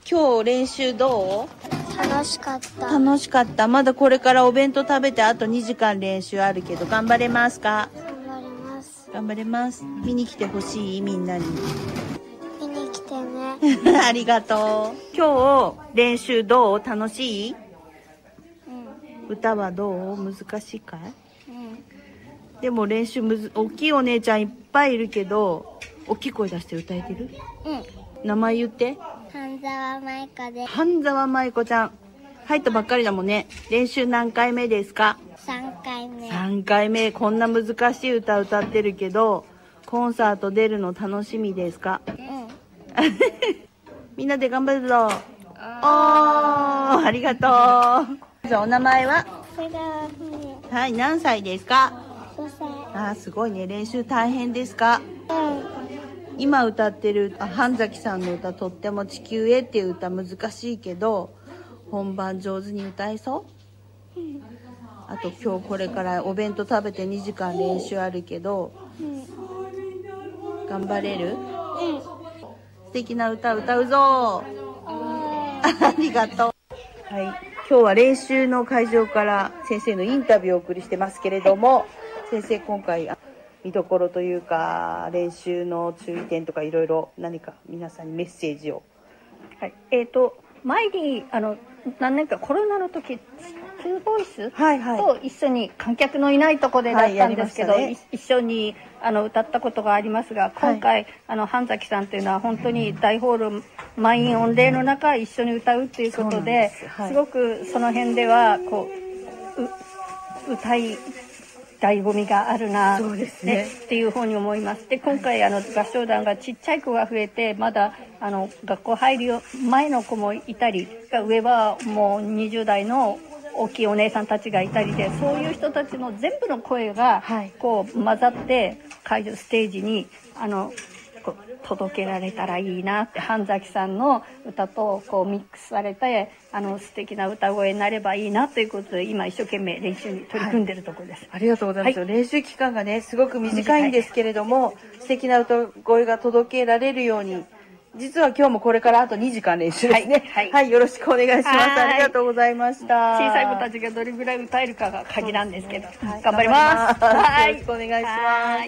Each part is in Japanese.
今日練習どう？楽しかった。 楽しかった。まだこれからお弁当食べてあと2時間練習あるけど頑張れますか？ 頑張ります。 頑張れます。見に来てほしい？みんなに。 見に来てね。 ありがとう。今日練習どう？楽しい？歌はどう？難しいかい？でも練習大きいお姉ちゃんいっぱいいるけど、大きい声出して歌えてる？名前言って。 半沢舞子です。 半沢舞子ちゃん。入ったばっかりだもんね。練習何回目ですか ？3回目。 3回目。こんな難しい歌歌ってるけど、コンサート出るの楽しみですか？みんなで頑張るぞ。ありがとう。じゃあお名前は？はい、何歳ですか？5歳。すごいね。練習大変ですか？今歌ってる半崎さんの歌、とっても地球へっていう歌難しいけど、本番上手に歌えそう？あと今日これからお弁当食べて2時間練習あるけど、頑張れる？素敵な歌歌うぞ。ありがとう。はい、今日は練習の会場から先生のインタビューをお送りしてますけれども、先生今回見どころというか練習の注意点とかいろいろ何か皆さんにメッセージを。 はい、前に何年かコロナの時ツーボイスと一緒に観客のいないとこでだったんですけど、一緒に歌ったことがありますが、今回半崎さんというのは本当に大ホール満員御礼の中一緒に歌うっていうことで、すごくその辺ではこう歌い醍醐味があるなっていうふうに思います。で、今回合唱団がちっちゃい子が増えて、まだ学校入る前の子もいたり、上はもう20代の大きいお姉さんたちがいたりで、そういう人たちの全部の声がこう混ざって会場ステージに届けられたらいいなって、半崎さんの歌とこうミックスされて素敵な歌声になればいいなということで、今一生懸命練習に取り組んでいるところです。 ありがとうございます。練習期間がねすごく短いんですけれども、素敵な歌声が届けられるように、実は今日もこれからあと2時間練習ですね。はい、よろしくお願いします。ありがとうございました。 小さい子たちがどれぐらい歌えるかが鍵なんですけど、頑張ります。 よろしくお願いします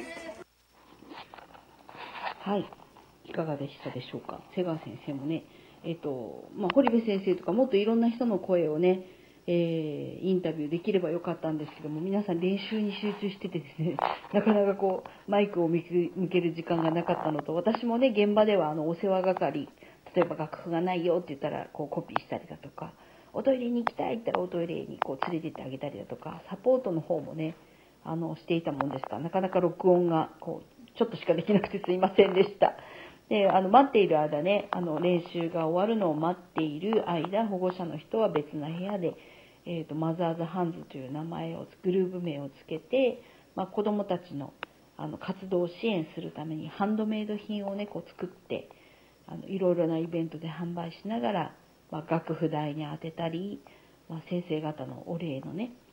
。はい。いかがでしたでしょうか。瀬川先生もね、堀部先生とかもっといろんな人の声をね、インタビューできればよかったんですけども、皆さん練習に集中しててですね、なかなかこうマイクを向ける時間がなかったのと、私もね現場ではお世話係、例えば楽譜がないよって言ったらこうコピーしたりだとか、おトイレに行きたいって言ったらおトイレにこう連れて行ってあげたりだとか、サポートの方もねしていたもんですが、なかなか録音がこうちょっとしかできなくてすいませんでした。で待っている間ね、練習が終わるのを待っている間、保護者の人は別な部屋で、マザーズハンズという名前を、グループ名をつけて、子どもたちの活動を支援するためにハンドメイド品をねこう作っていろいろなイベントで販売しながら、楽譜代に当てたり、先生方のお礼のね